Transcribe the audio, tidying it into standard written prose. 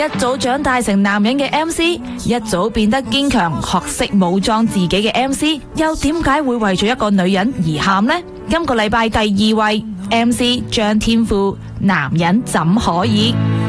一早長大成男人嘅 MC， 一早變得堅強，學識武裝自己嘅 MC， 又點解會為咗一個女人而喊呢？今個禮拜第2位 MC 張天賦，男人怎可以？